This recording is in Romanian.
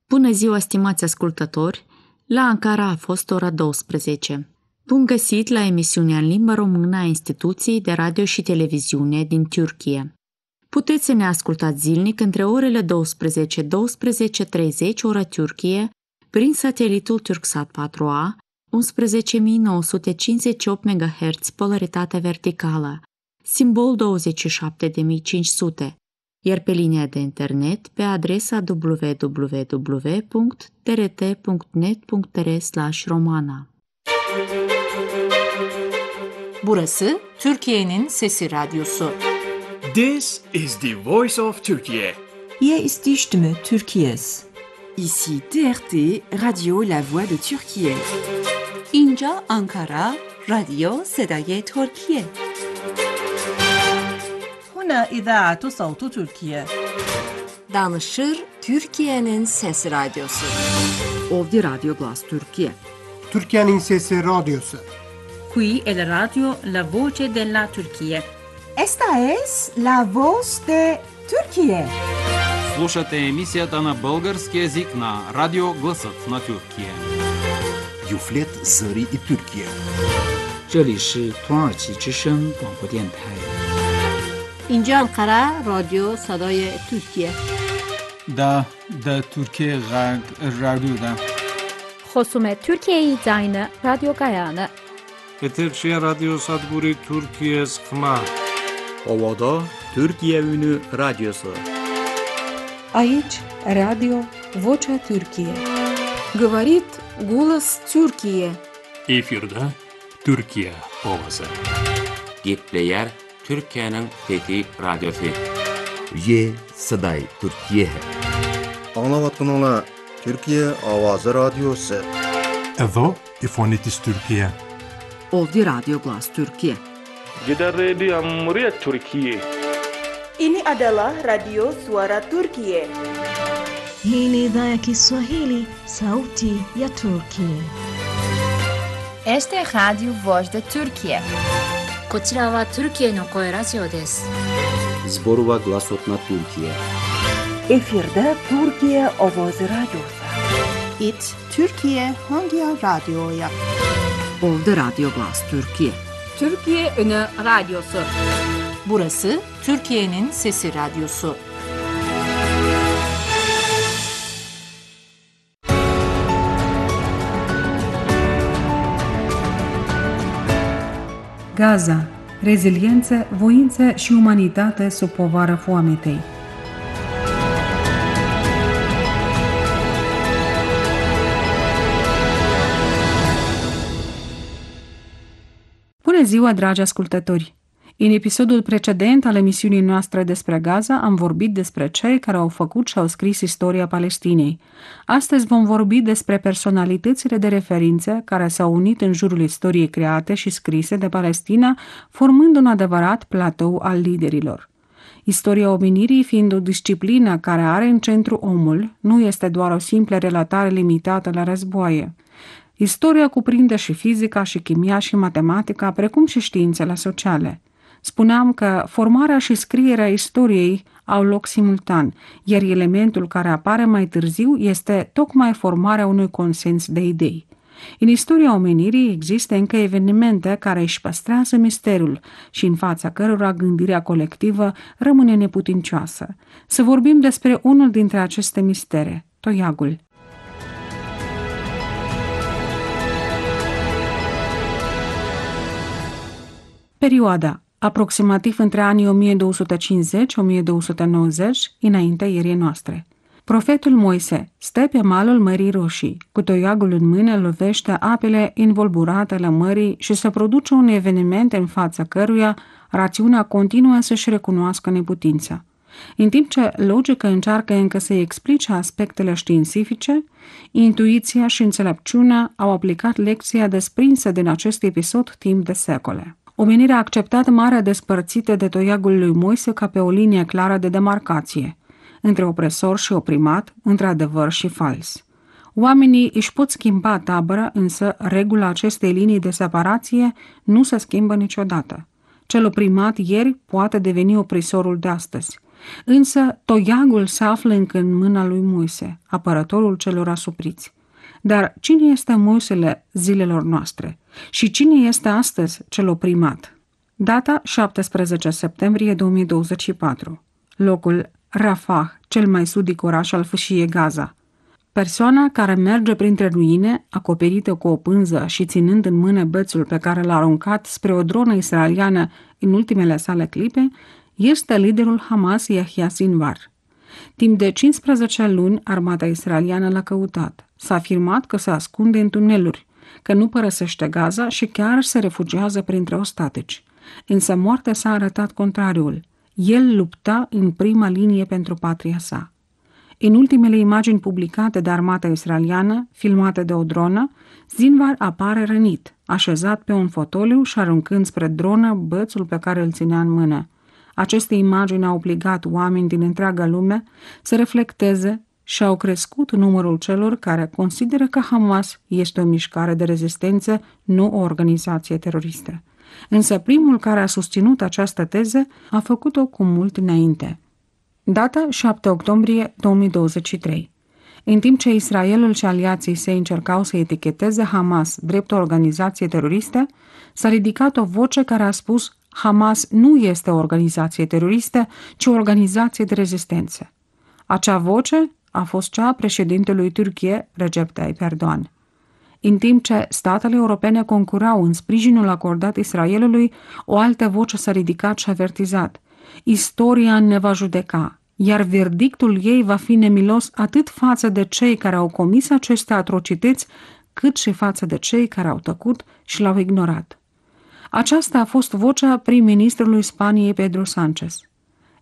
Bună ziua, stimați ascultători! La Ankara a fost ora 12. Bun găsit la emisiunea în limba română a Instituției de Radio și Televiziune din Turcia. Puteți să ne ascultați zilnic între orele 12-12:30 ora Turcie prin satelitul Turksat 4A, 11.958 MHz polaritate verticală, simbol 27500, iar pe linia de internet pe adresa www.trt.net.tr/romana. Burası Türkiye'nin Sesi Radyosu. This is the Voice of Turkey. Hier ist die Stimme Türkiye's. Ici TRT, Radio La Voix de Türkiye. اینجا Ankara, رادیو صدای ترکیه. هنا إذاعة صوت تركيا. Danışır Türkiye'nin Sesi Radyosu. Ovdje Radio Glas Türkiye. Türkiye'nin Sesi Radyosu. Qui è la radio La Voce della Turchia. Esta es La Voz de Turkije. Слушате емисията на български език на Радио Гласът на Тюркия. Юфлет Зări и Türkiye. 这里是土耳其之声广播电台。 اینجا انقره رادیو صدای ترکیه. دا Türkiye رادیو. خصوم ترکیه زاین رادیو گایانه. Eterşehir Radyo Sadguri Türkiye Skma. Ovada Türkiye Ünü Radyosu. Aici Radio Vocea Türkiye. Говорит голос Türkiye. Efirde Türkiye Ovası. Gepleyer Türkiye'nin Fethi Radyosu. Ye Saday Türkiye. Anlavatkanlar Türkiye Avazı Radyosu. Evo İfonitis Türkiye. Ovdje Radio Glas Türkiye. Gidan Radio Muryat Türkiye. Ini adalah Radio Suara Turkiye. Hii ni idhaa ya Kiswahili, Sauti ya Turkiye. Este Radio Voz de Turkiye. こちらはトルキエの声ラジオです。 Zborova Glasot na Türkiye. Efirde Türkiye Ovoz Radyosu. It Türkiye Hangi Radyo'ya. Ovdje Radio Glas Türkiye. Türkiye Ünü Radyosu. Burası Türkiye'nin Sesi Radyosu. Gaza. Reziliență, voință și umanitate sub povara foametei. Bună ziua, dragi ascultători! În episodul precedent al emisiunii noastre despre Gaza am vorbit despre cei care au făcut și au scris istoria Palestinei. Astăzi vom vorbi despre personalitățile de referință care s-au unit în jurul istoriei create și scrise de Palestina, formând un adevărat platou al liderilor. Istoria omenirii fiind o disciplină care are în centru omul, nu este doar o simplă relatare limitată la războaie. Istoria cuprinde și fizica, și chimia, și matematica, precum și științele sociale. Spuneam că formarea și scrierea istoriei au loc simultan, iar elementul care apare mai târziu este tocmai formarea unui consens de idei. În istoria omenirii există încă evenimente care își păstrează misterul și în fața cărora gândirea colectivă rămâne neputincioasă. Să vorbim despre unul dintre aceste mistere, toiagul. Perioada aproximativ între anii 1250-1290, înaintea ierei noastre. Profetul Moise stă pe malul Mării Roșii, cu toiagul în mână lovește apele învolburate ale mării și se produce un eveniment în fața căruia rațiunea continuă să-și recunoască neputința. În timp ce logica încearcă încă să-i explice aspectele științifice, intuiția și înțelepciunea au aplicat lecția desprinsă din acest episod timp de secole. Omenirea a acceptat marea despărțită de toiagul lui Moise ca pe o linie clară de demarcație, între opresor și oprimat, între adevăr și fals. Oamenii își pot schimba tabăra, însă regula acestei linii de separație nu se schimbă niciodată. Cel oprimat ieri poate deveni opresorul de astăzi. Însă toiagul se află încă în mâna lui Moise, apărătorul celor asupriți. Dar cine este Moisele zilelor noastre? Și cine este astăzi cel oprimat? Data 17 septembrie 2024. Locul Rafah, cel mai sudic oraș al fâșiei Gaza. Persoana care merge printre ruine, acoperită cu o pânză și ținând în mână bățul pe care l-a aruncat spre o dronă israeliană în ultimele sale clipe, este liderul Hamas, Yahya Sinwar. Timp de 15 luni, armata israeliană l-a căutat. S-a afirmat că se ascunde în tuneluri, că nu părăsește Gaza și chiar se refugiază printre ostatici. Însă moartea s-a arătat contrariul. El lupta în prima linie pentru patria sa. În ultimele imagini publicate de armata israeliană, filmate de o dronă, Sinwar apare rănit, așezat pe un fotoliu și aruncând spre dronă bățul pe care îl ținea în mână. Aceste imagini au obligat oameni din întreaga lume să reflecteze și au crescut numărul celor care consideră că Hamas este o mișcare de rezistență, nu o organizație teroristă. Însă primul care a susținut această teză a făcut-o cu mult înainte. Data 7 octombrie 2023. În timp ce Israelul și aliații săi încercau să eticheteze Hamas drept o organizație teroristă, s-a ridicat o voce care a spus: Hamas nu este o organizație teroristă, ci o organizație de rezistență. Acea voce a fost cea a președintelui Turciei, Recep Tayyip Erdogan. În timp ce statele europene concurau în sprijinul acordat Israelului, o altă voce s-a ridicat și a avertizat: istoria ne va judeca, iar verdictul ei va fi nemilos atât față de cei care au comis aceste atrocități, cât și față de cei care au tăcut și l-au ignorat. Aceasta a fost vocea prim-ministrului Spaniei Pedro Sánchez.